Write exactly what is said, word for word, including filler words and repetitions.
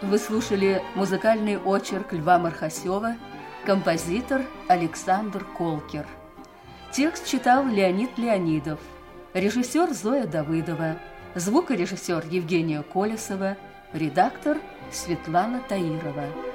Вы слушали музыкальный очерк Льва Мархасева, композитор Александр Колкер. Текст читал Леонид Леонидов, режиссер Зоя Давыдова, звукорежиссер Евгения Колесова, редактор Светлана Таирова.